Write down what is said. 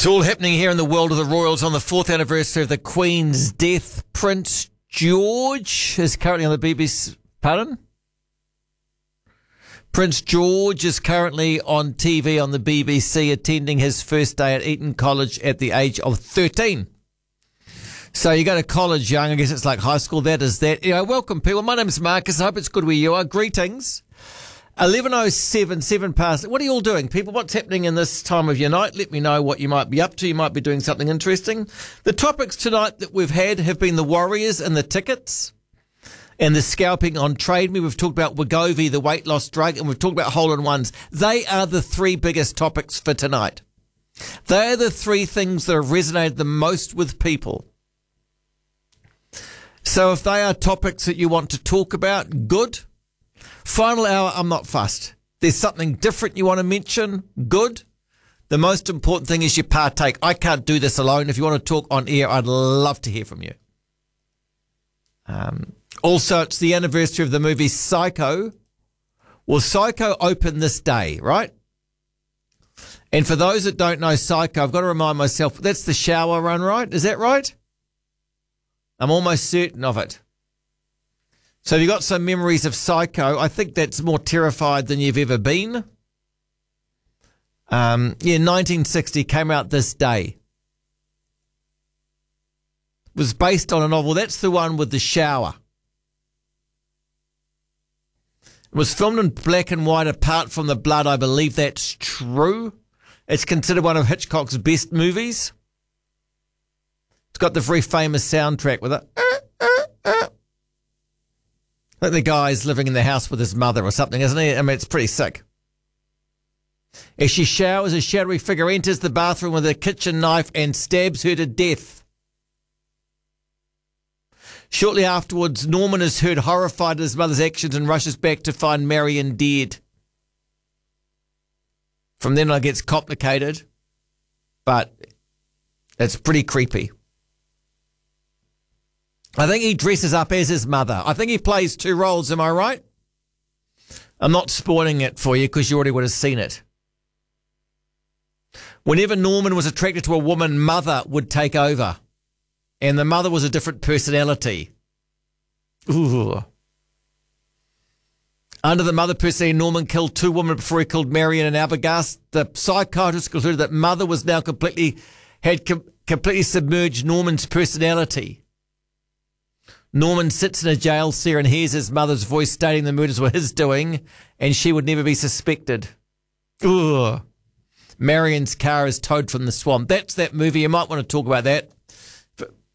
It's all happening here in the world of the royals on the 4th anniversary of the Queen's death. Prince George is currently on the BBC. Pardon? Prince George is currently on TV on the BBC attending his first day at Eton College at the age of 13. So you go to college young, I guess it's like high school, that is that. Anyway, welcome people. My name's Marcus. I hope it's good where you are. Greetings. 11:07, 7 past. What are you all doing, people? What's happening in this time of your night? Let me know what you might be up to. You might be doing something interesting. The topics tonight that we've had have been the Warriors and the tickets and the scalping on Trade Me. We've talked about Wegovy, the weight loss drug, and we've talked about hole-in-ones. They are the three biggest topics for tonight. They are the three things that have resonated the most with people. So if they are topics that you want to talk about, good. Final hour, I'm not fussed. There's something different you want to mention, good. The most important thing is you partake. I can't do this alone. If you want to talk on air, I'd love to hear from you. Also, it's the anniversary of the movie Psycho. Well, Psycho opened this day, right? And for those that don't know Psycho, I've got to remind myself, that's the shower run, right? Is that right? I'm almost certain of it. So if you've got some memories of Psycho, I think that's more terrified than you've ever been. 1960 came out this day. It was based on a novel. That's the one with the shower. It was filmed in black and white apart from the blood. I believe that's true. It's considered one of Hitchcock's best movies. It's got the very famous soundtrack with it. I think the guy's living in the house with his mother or something, isn't he? I mean, it's pretty sick. As she showers, a shadowy figure enters the bathroom with a kitchen knife and stabs her to death. Shortly afterwards, Norman is heard horrified at his mother's actions and rushes back to find Marion dead. From then on, it gets complicated, but it's pretty creepy. I think he dresses up as his mother. I think he plays two roles, am I right? I'm not spoiling it for you because you already would have seen it. Whenever Norman was attracted to a woman, mother would take over. And the mother was a different personality. Ooh. Under the mother personality, Norman killed two women before he killed Marion and Arbogast. The psychiatrist concluded that mother was now completely submerged Norman's personality. Norman sits in a jail cell and hears his mother's voice stating the murders were his doing and she would never be suspected. Ugh. Marion's car is towed from the swamp. That's that movie. You might want to talk about that.